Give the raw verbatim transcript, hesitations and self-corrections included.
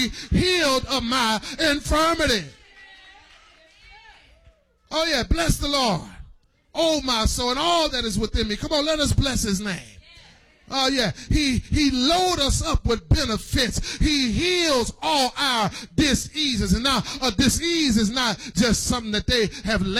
healed of my infirmity. Oh yeah, bless the Lord, oh my soul, and all that is within me. Come on, let us bless his name. Oh yeah, he he load us up with benefits. He heals all our diseases. And now a disease is not just something that they have laid